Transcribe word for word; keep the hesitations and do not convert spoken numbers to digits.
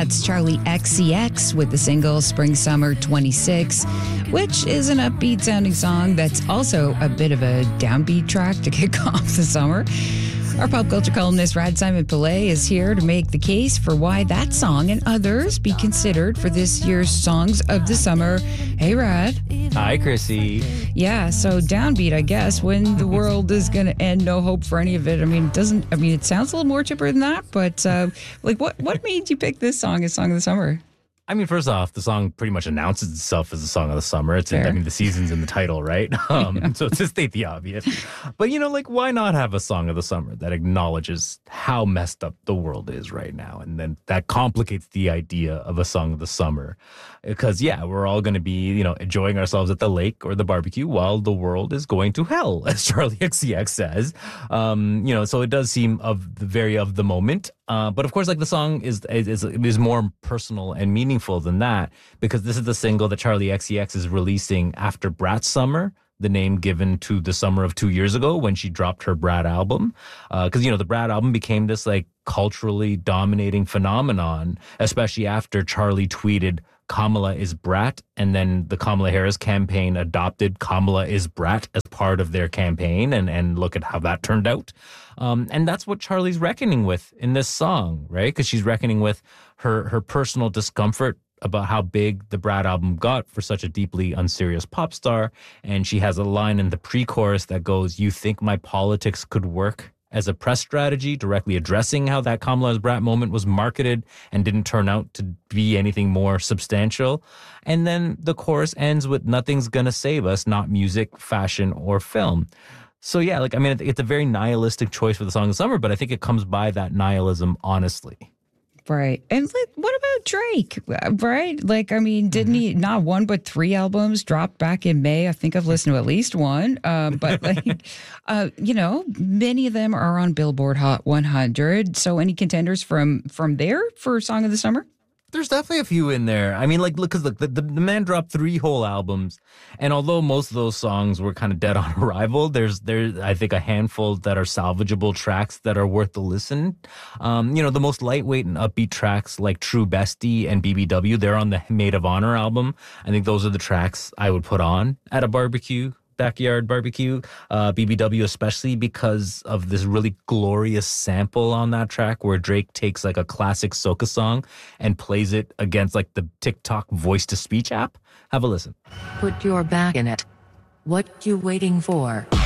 That's Charlie X C X with the single Spring Summer twenty-six, which is an upbeat sounding song that's also a bit of a downbeat track to kick off the summer. Our pop culture columnist Rad Simon Pillay is here to make the case for why that song and others be considered for this year's Songs of the Summer. Hey, Rad. Hi, Chrissy. Yeah, so downbeat, I guess, when the world is going to end, no hope for any of it. I mean, it doesn't, I mean, it sounds a little more chipper than that, but uh, like what, what made you pick this song as Song of the Summer? I mean, first off, the song pretty much announces itself as a song of the summer. It's in, I mean, the season's in the title, right? Um, yeah. So to state the obvious. But, you know, like, why not have a song of the summer that acknowledges how messed up the world is right now? And then that complicates the idea of a song of the summer. Because, yeah, we're all going to be, you know, enjoying ourselves at the lake or the barbecue while the world is going to hell, as Charlie X C X says. Um, you know, so it does seem of the very of the moment. Uh, but of course, like the song is, is is more personal and meaningful than that, because this is the single that Charlie X C X is releasing after Brat's Summer, the name given to the summer of two years ago when she dropped her Brat album. Because, uh, you know, the Brat album became this like culturally dominating phenomenon, especially after Charlie tweeted Kamala is Brat, and then the Kamala Harris campaign adopted Kamala is Brat as part of their campaign, and, and look at how that turned out. Um, and that's what Charlie's reckoning with in this song, right? Because she's reckoning with her, her personal discomfort about how big the Brat album got for such a deeply unserious pop star. And she has a line in the pre-chorus that goes, "You think my politics could work?" as a press strategy, directly addressing how that Kamala's Brat moment was marketed and didn't turn out to be anything more substantial. And then the chorus ends with "Nothing's gonna save us, not music, fashion, or film." So yeah, like, I mean, it's a very nihilistic choice for the Song of the Summer, but I think it comes by that nihilism honestly. Right. And like, what about Drake? Right? Like, I mean, didn't he not one but three albums dropped back in May? I think I've listened to at least one. Um, but like, uh, you know, many of them are on Billboard Hot one hundred. So any contenders from from there for Song of the Summer? There's definitely a few in there. I mean, like, look, because look, the, the, the man dropped three whole albums, and although most of those songs were kind of dead on arrival, there's, there's, I think, a handful that are salvageable tracks that are worth the listen. Um, you know, the most lightweight and upbeat tracks like True Bestie and B B W, they're on the Maid of Honor album. I think those are the tracks I would put on at a barbecue. Backyard barbecue, uh, B B W, especially because of this really glorious sample on that track where Drake takes like a classic soca song and plays it against like the TikTok voice-to-speech app. Have a listen. Put your back in it. What you waiting for?